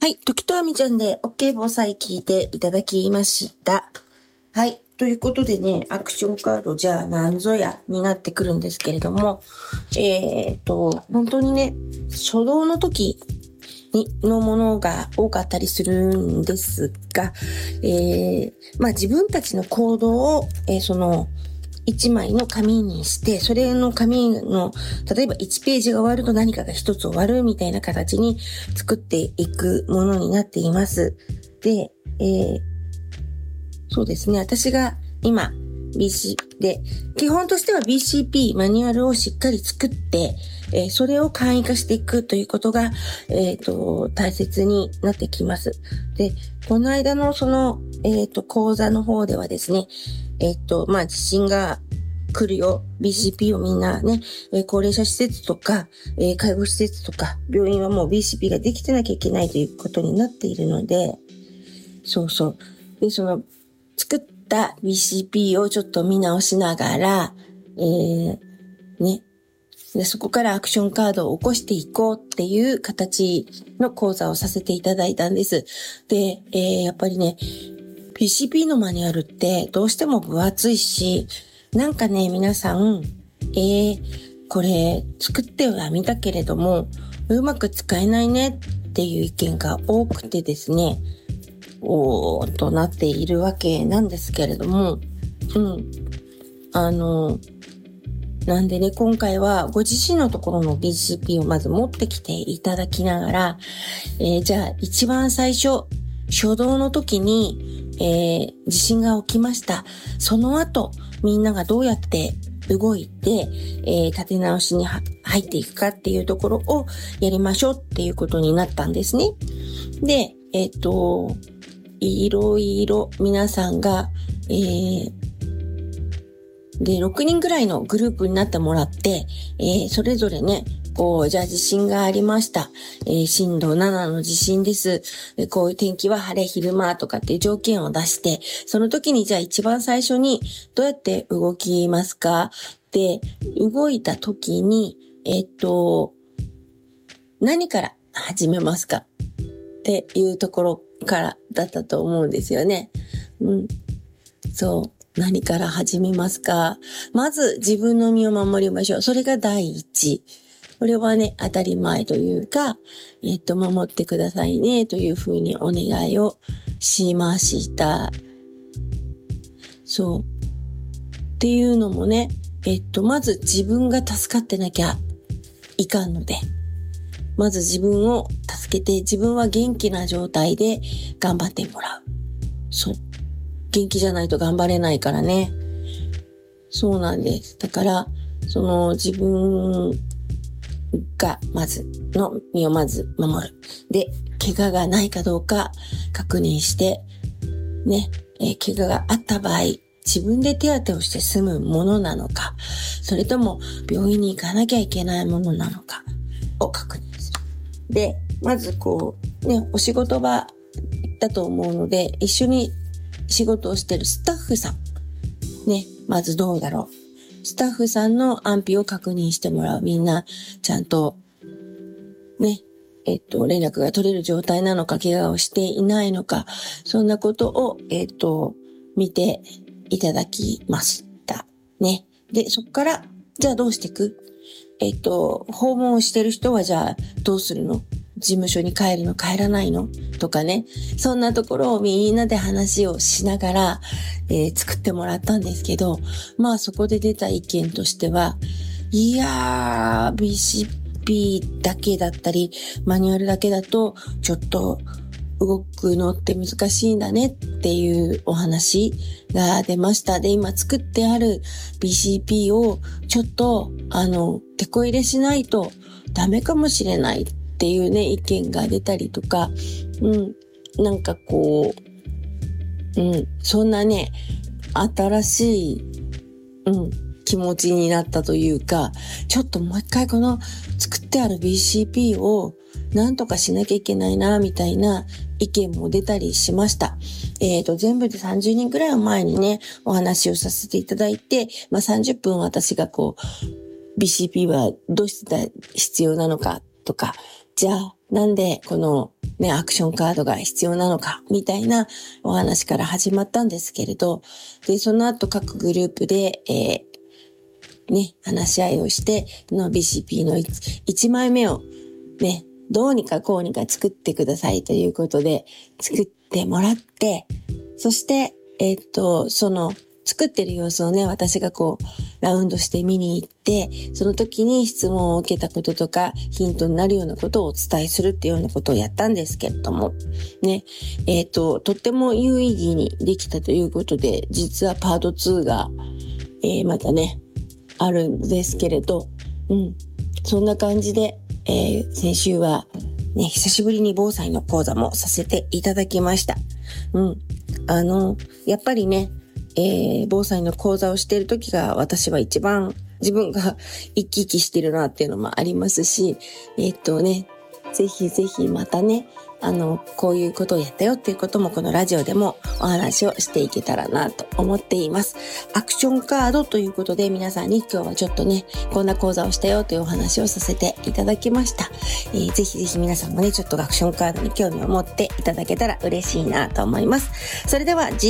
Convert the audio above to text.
はい、時とあみちゃんで OK 防災聞いていただきました。はい、ということでね、アクションカードじゃあ何ぞやになってくるんですけれども、本当にね、初動の時のものが多かったりするんですが、自分たちの行動を、一枚の紙にして、それの紙の、例えば1ページが終わると何かが一つ終わるみたいな形に作っていくものになっています。で、そうですね。私が今、BC で、基本としては BCP マニュアルをしっかり作って、それを簡易化していくということが、大切になってきます。で、この間の講座の方ではですね、地震が来るよ。BCP をみんなね、高齢者施設とか、介護施設とか、病院はもう BCP ができてなきゃいけないということになっているので、そうそう。で、作った BCP をちょっと見直しながら、で、そこからアクションカードを起こしていこうっていう形の講座をさせていただいたんです。で、やっぱりね、BCP のマニュアルってどうしても分厚いし、なんかね、皆さん、これ作ってはみたけれども、うまく使えないねっていう意見が多くてですね、となっているわけなんですけれども、なんでね、今回はご自身のところの BCP をまず持ってきていただきながら、じゃあ一番最初、初動の時に、地震が起きました。その後、みんながどうやって動いて、立て直しに入っていくかっていうところをやりましょうっていうことになったんですね。で、いろいろ皆さんが、で、6人ぐらいのグループになってもらって、それぞれね、じゃあ地震がありました。震度7の地震です。こういう天気は晴れ、昼間とかっていう条件を出して、その時にじゃあ一番最初にどうやって動きますか？で、動いた時に、何から始めますか？っていうところからだったと思うんですよね。そう。何から始めますか？まず自分の身を守りましょう。それが第一。これはね、当たり前というか、守ってくださいね、というふうにお願いをしました。そう。っていうのもね、まず自分が助かってなきゃいかんので、まず自分を助けて、自分は元気な状態で頑張ってもらう。そう。元気じゃないと頑張れないからね。そうなんです。だから、自分が身をまず守る。で、怪我がないかどうか確認して、ね、怪我があった場合、自分で手当てをして済むものなのか、それとも病院に行かなきゃいけないものなのかを確認する。で、まずお仕事場だと思うので、一緒に仕事をしているスタッフさん。ね、まずどうだろう。スタッフさんの安否を確認してもらう。みんな、ちゃんと、ね、連絡が取れる状態なのか、怪我をしていないのか、そんなことを、見ていただきました。ね。で、そこから、じゃあどうしていく？訪問をしてる人はじゃあどうするの？事務所に帰るの帰らないのとかね。そんなところをみんなで話をしながら、作ってもらったんですけど、そこで出た意見としては、いやー、BCP だけだったり、マニュアルだけだと、ちょっと動くのって難しいんだねっていうお話が出ました。で、今作ってある BCP をちょっと、手こ入れしないとダメかもしれないっていうね、意見が出たりとか、そんなね、新しい、気持ちになったというか、ちょっともう一回この作ってある BCP をなんとかしなきゃいけないな、みたいな意見も出たりしました。全部で30人くらい前にね、お話をさせていただいて、30分私がBCP はどうして必要なのかとか、じゃあなんでこのね、アクションカードが必要なのか、みたいなお話から始まったんですけれど、で、その後各グループで、話し合いをして、BCP の 1枚目をね、どうにかこうにか作ってくださいということで、作ってもらって、そして、その、作ってる様子をね、私がラウンドして見に行って、その時に質問を受けたこととか、ヒントになるようなことをお伝えするっていうようなことをやったんですけれども、ね、とっても有意義にできたということで、実はパート2が、またね、あるんですけれど、そんな感じで、先週はね、久しぶりに防災の講座もさせていただきました。やっぱりね、防災の講座をしている時が私は一番自分が生き生きしてるなっていうのもありますし、ぜひぜひまたね、こういうことをやったよっていうこともこのラジオでもお話をしていけたらなと思っています。アクションカードということで皆さんに今日はちょっとね、こんな講座をしたよというお話をさせていただきました。ぜひぜひ皆さんもね、ちょっとアクションカードに興味を持っていただけたら嬉しいなと思います。それでは